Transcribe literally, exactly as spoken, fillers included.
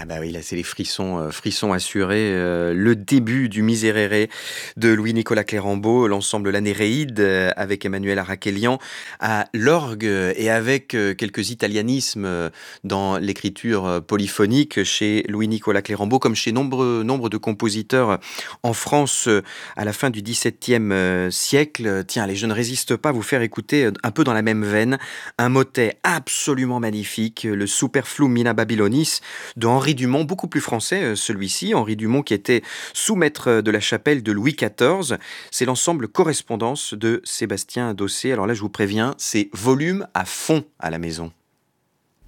Ah bah oui, là c'est les frissons, heu, frissons assurés, heu, le début du Miserere de Louis-Nicolas Clérambault, l'ensemble La Néréide, heu, avec Emmanuel Arakelian à l'orgue, heu, et avec, heu, quelques italianismes, heu, dans l'écriture, heu, polyphonique chez Louis-Nicolas Clérambault, comme chez nombreux nombre de compositeurs, heu, en France, heu, à la fin du dix-septième, heu, siècle. Tiens, allez, je ne résiste pas à vous faire écouter, heu, un peu dans la même veine, un motet absolument magnifique, le Superflum Mina Babylonis de Henri Dumont, beaucoup plus français euh, celui-ci, Henri Dumont qui était sous-maître euh, de la chapelle de Louis quatorze. C'est l'ensemble Correspondance de Sébastien Dossé. Alors là, je vous préviens, c'est volume à fond à la maison.